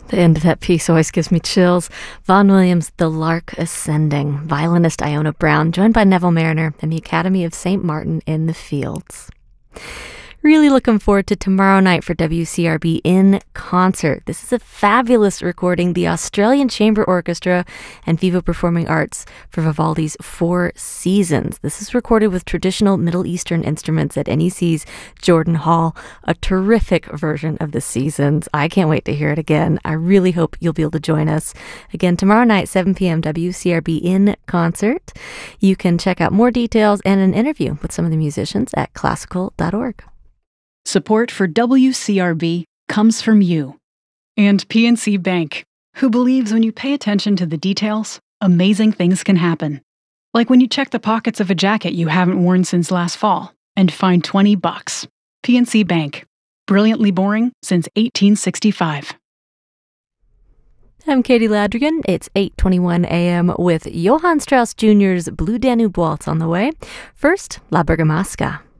The end of that piece always gives me chills. Vaughan Williams, The Lark Ascending. Violinist Iona Brown, joined by Neville Mariner and the Academy of St. Martin in the Fields. Really looking forward to tomorrow night for WCRB in concert. This is a fabulous recording. The Australian Chamber Orchestra and Vivo Performing Arts for Vivaldi's Four Seasons. This is recorded with traditional Middle Eastern instruments at NEC's Jordan Hall. A terrific version of the Seasons. I can't wait to hear it again. I really hope you'll be able to join us. Again, tomorrow night, 7 p.m., WCRB in concert. You can check out more details and an interview with some of the musicians at classical.org. Support for WCRB comes from you and PNC Bank, who believes when you pay attention to the details, amazing things can happen. Like when you check the pockets of a jacket you haven't worn since last fall and find $20. PNC Bank, brilliantly boring since 1865. I'm Katie Ladrigan. It's 8:21 a.m. with Johann Strauss Jr.'s Blue Danube Waltz on the way. First, La Bergamasca.